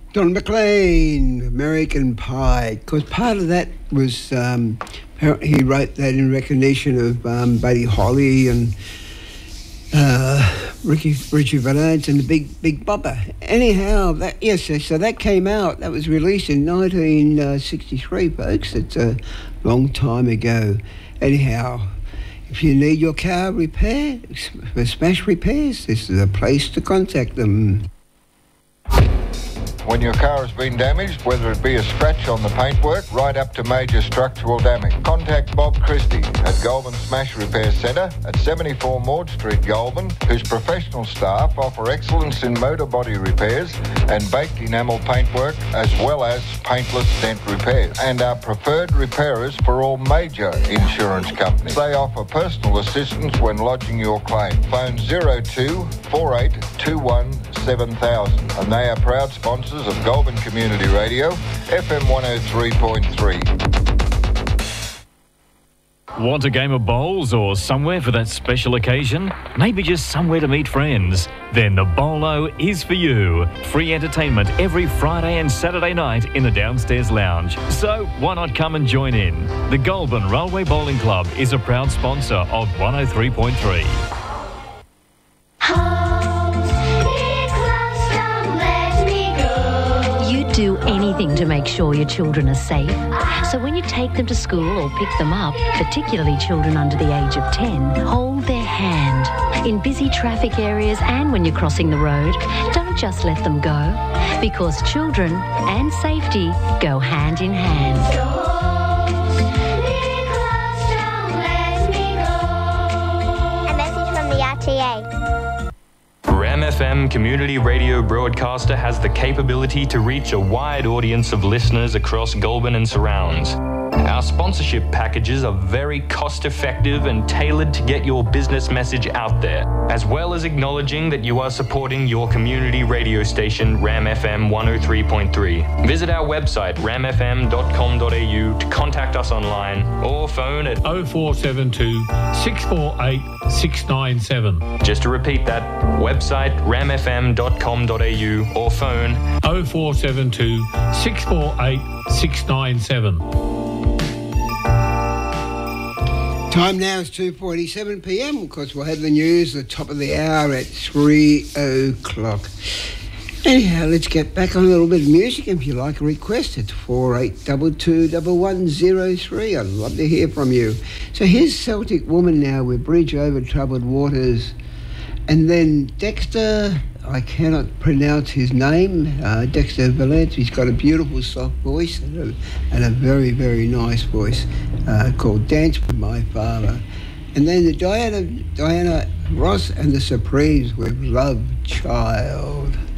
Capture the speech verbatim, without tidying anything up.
Don McLean, American Pie. Because part of that was um, he wrote that in recognition of um, Buddy Holly and uh, Ricky Richie Valens and the Big Big Bopper. Anyhow, that yes, so that came out. That was released in nineteen sixty-three, folks. It's a long time ago. Anyhow, if you need your car repaired for Smash Repairs, this is a place to contact them. When your car has been damaged, whether it be a scratch on the paintwork, right up to major structural damage, contact Bob Christie at Goulburn Smash Repair Centre at seventy-four Maud Street, Goulburn, whose professional staff offer excellence in motor body repairs and baked enamel paintwork, as well as paintless dent repairs, and are preferred repairers for all major insurance companies. They offer personal assistance when lodging your claim. Phone zero two four eight two one seven thousand, and they are proud sponsors of Goulburn Community Radio, F M one oh three point three. Want a game of bowls or somewhere for that special occasion? Maybe just somewhere to meet friends? Then the Bolo is for you. Free entertainment every Friday and Saturday night in the downstairs lounge. So why not come and join in? The Goulburn Railway Bowling Club is a proud sponsor of one oh three point three. Do anything to make sure your children are safe. So when you take them to school or pick them up, particularly children under the age of ten, hold their hand. In busy traffic areas and when you're crossing the road, don't just let them go, because children and safety go hand in hand. A message from the R T A. Ram F M Community Radio Broadcaster has the capability to reach a wide audience of listeners across Goulburn and surrounds. Our sponsorship packages are very cost-effective and tailored to get your business message out there, as well as acknowledging that you are supporting your community radio station, Ram F M one oh three point three. Visit our website, ram f m dot com dot a u, to contact us online or phone at oh four seven two, six four eight, six nine seven. Just to repeat that, website ram f m dot com dot a u or phone oh four seven two, six four eight, six nine seven. Time now is two forty-seven p m. Of course, we'll have the news at the top of the hour at three o'clock. Anyhow, let's get back on a little bit of music. If you like a request, it's four eight two two, one one zero three. I'd love to hear from you. So here's Celtic Woman now with Bridge Over Troubled Waters. And then Dexter, I cannot pronounce his name, uh, Dexter Valence. He's got a beautiful soft voice and a, and a very, very nice voice uh, called Dance with My Father. And then the Diana, Diana Ross and the Supremes with Love Child.